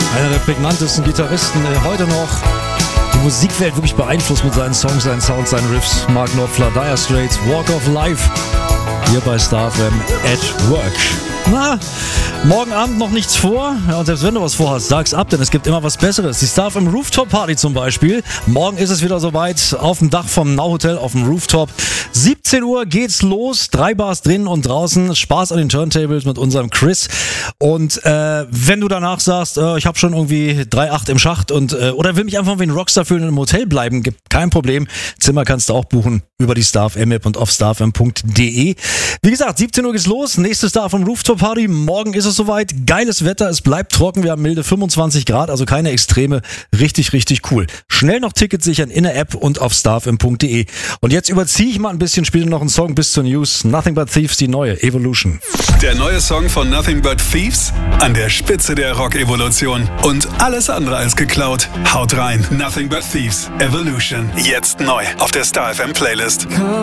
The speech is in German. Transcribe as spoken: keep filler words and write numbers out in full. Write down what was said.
Einer der prägnantesten Gitarristen äh, heute noch. Die Musikwelt wirklich beeinflusst mit seinen Songs, seinen Sounds, seinen Riffs. Mark Knopfler, Dire Straits, Walk of Life. Hier bei StarFM at Work. Na, morgen Abend noch nichts vor. Ja, und selbst wenn du was vorhast, sag's ab, denn es gibt immer was Besseres. Die StarFM Rooftop Party zum Beispiel. Morgen ist es wieder soweit. Auf dem Dach vom Now Hotel auf dem Rooftop. siebzehn Uhr geht's los. Drei Bars drinnen und draußen. Spaß an den Turntables mit unserem Chris. Und äh, wenn du danach sagst, äh, ich habe schon irgendwie drei Komma acht im Schacht und äh, oder will mich einfach wie ein Rockstar fühlen und im Hotel bleiben, gibt kein Problem. Zimmer kannst du auch buchen über die StarFM-App und auf starfm punkt de. Wie gesagt, siebzehn Uhr geht's los. Nächste StarFM Rooftop Party. Morgen ist es soweit. Geiles Wetter. Es bleibt trocken. Wir haben milde fünfundzwanzig Grad, also keine Extreme. Richtig, richtig cool. Schnell noch Tickets sichern in der App und auf starfm punkt de. Und jetzt überziehe ich mal ein bisschen, spiele noch einen Song bis zur News. Nothing But Thieves, die neue Evolution. Der neue Song von Nothing But Thieves an der Spitze der Rock-Evolution. Und alles andere als geklaut. Haut rein. Nothing But Thieves, Evolution. Jetzt neu auf der StarFM Playlist.